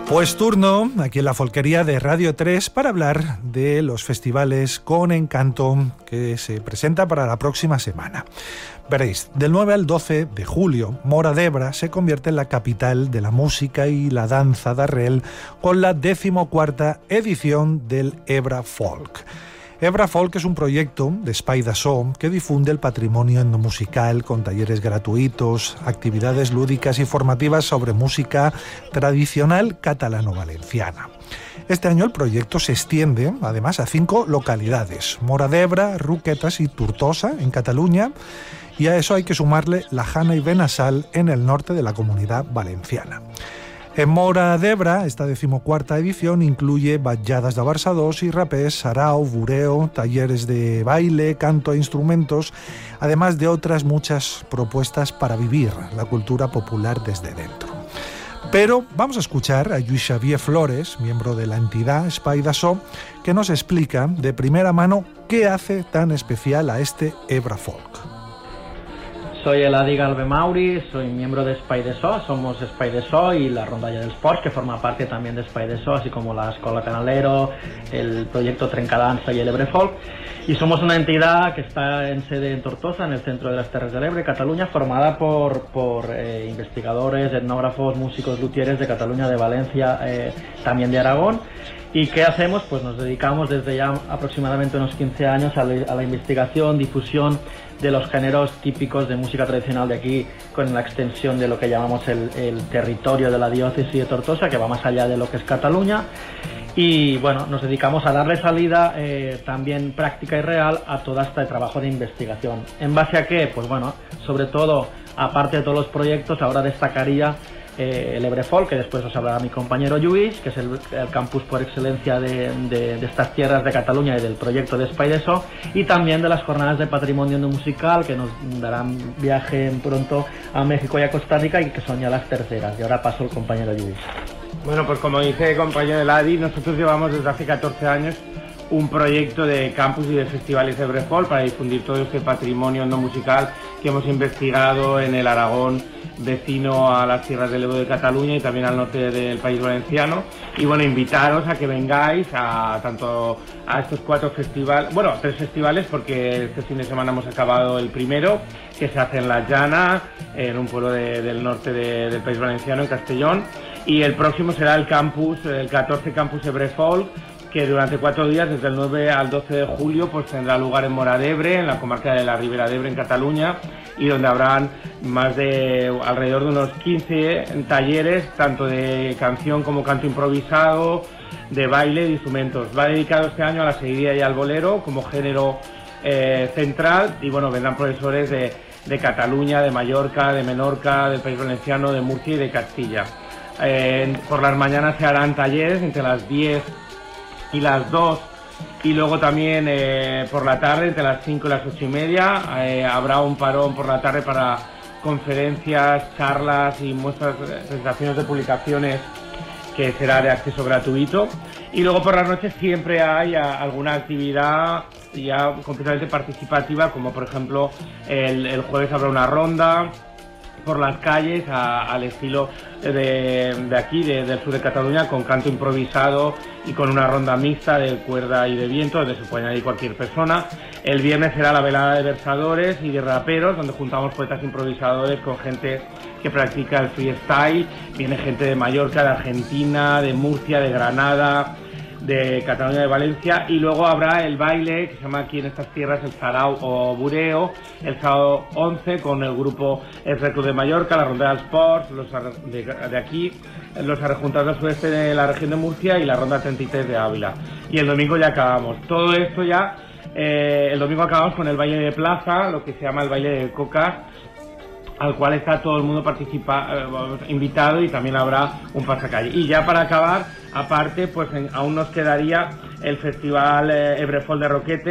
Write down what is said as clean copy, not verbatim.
Pues turno aquí en la Folquería de Radio 3 para hablar de los festivales con encanto que se presenta para la próxima semana. Veréis, del 9 al 12 de julio, Móra d'Ebre se convierte en la capital de la música y la danza d'arrel con la 14ª edición del Ebre Folk. Ebre Folk es un proyecto de Espai de So que difunde el patrimonio etnomusical con talleres gratuitos, actividades lúdicas y formativas sobre música tradicional catalano-valenciana. Este año el proyecto se extiende además a 5 localidades: Móra d'Ebre, Roquetas y Tortosa en Cataluña, y a eso hay que sumarle La Jana y Benassal en el norte de la Comunidad Valenciana. En Móra d'Ebre, esta 14ª edición incluye balladas de Barça 2 y rapés, sarao, bureo, talleres de baile, canto e instrumentos, además de otras muchas propuestas para vivir la cultura popular desde dentro. Pero vamos a escuchar a Lluís Xavier Flores, miembro de la entidad Espai de So, que nos explica de primera mano qué hace tan especial a este Ebre Folk. Soy Eladi Galve Mauri, soy miembro de Espai de So, somos Espai de So y la Rondalla del Sport, que forma parte también de Espai de So, así como la Escola Canalero, el proyecto Trencadanza y el Ebre Folk. Y somos una entidad que está en sede en Tortosa, en el centro de las Terres de l'Ebre, Cataluña, formada por investigadores, etnógrafos, músicos, luthieres de Cataluña, de Valencia, también de Aragón. ¿Y qué hacemos? Pues nos dedicamos desde ya aproximadamente unos 15 años a la investigación, difusión de los géneros típicos de música tradicional de aquí, con la extensión de lo que llamamos el territorio de la diócesis de Tortosa, que va más allá de lo que es Cataluña. Y bueno, nos dedicamos a darle salida también práctica y real a todo este trabajo de investigación. ¿En base a qué? Pues bueno, sobre todo, aparte de todos los proyectos, ahora destacaría el Ebre Folk, que después os hablará mi compañero Lluís, que es el campus por excelencia de estas tierras de Cataluña y del proyecto de Espai de So, y también de las jornadas de patrimonio musical, que nos darán viaje pronto a México y a Costa Rica, y que son ya las terceras. Y ahora paso al compañero Lluís. Bueno, pues como dice el compañero Eladi, nosotros llevamos desde hace 14 años un proyecto de campus y de festivales Ebre Folk para difundir todo este patrimonio musical que hemos investigado en el Aragón vecino a las tierras del Ebro de Cataluña y también al norte del país valenciano. Y bueno, invitaros a que vengáis tanto a estos 4 festivales, bueno, 3 festivales, porque este fin de semana hemos acabado el primero, que se hace en La Llana, en un pueblo del norte del país valenciano, en Castellón, y el próximo será el 14 Campus Ebre Folk, que durante 4 días, desde el 9 al 12 de julio, pues tendrá lugar en Móra d'Ebre, en la comarca de la Ribera d'Ebre, en Cataluña, y donde habrán alrededor de unos 15 talleres, tanto de canción como canto improvisado, de baile, de instrumentos. Va dedicado este año a la seguidilla y al bolero como género central, y bueno, vendrán profesores de Cataluña, de Mallorca, de Menorca, del país valenciano, de Murcia y de Castilla. Por las mañanas se harán talleres entre las 10 y las 2, y luego también por la tarde entre las 5 y las 8 y media habrá un parón por la tarde para conferencias, charlas y muestras, presentaciones de publicaciones, que será de acceso gratuito. Y luego por las noches siempre hay alguna actividad ya completamente participativa, como por ejemplo el jueves habrá una ronda por las calles al estilo de aquí, del sur de Cataluña, con canto improvisado y con una ronda mixta de cuerda y de viento, donde se puede añadir cualquier persona. El viernes será la velada de versadores y de raperos, donde juntamos poetas improvisadores con gente que practica el freestyle. Viene gente de Mallorca, de Argentina, de Murcia, de Granada, de Cataluña, de Valencia. Y luego habrá el baile, que se llama aquí en estas tierras el sarao o bureo, el sábado 11 con el grupo El Reclus de Mallorca, la Ronda del Sport, los de aquí, los arrejuntados del sureste de la región de Murcia y la Ronda 33 de Ávila. Y el domingo ya acabamos. Todo esto ya, el domingo acabamos con el baile de plaza, lo que se llama el baile de cocas, al cual está todo el mundo invitado, y también habrá un pasacalle. Y ya para acabar, aparte, pues aún nos quedaría el Festival Ebre Folk de Roquetes,